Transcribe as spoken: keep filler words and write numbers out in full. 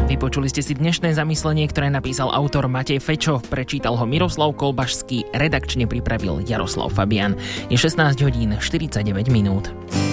Vypočuli ste si dnešné zamyslenie, ktoré napísal autor Matej Fečo, prečítal ho Miroslav Kolbašský, redakčne pripravil Jaroslav Fabian. Je šestnásť hodín štyridsaťdeväť minút.